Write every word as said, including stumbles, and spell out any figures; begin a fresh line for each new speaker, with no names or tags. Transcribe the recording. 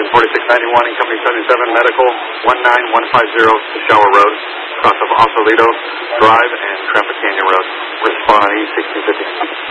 forty-six ninety-one, incoming seventy-seven, medical, one nine one five zero, Shower Road, cross of Osalito Drive and Trampa Canyon Road. Respond on E sixteen fifty.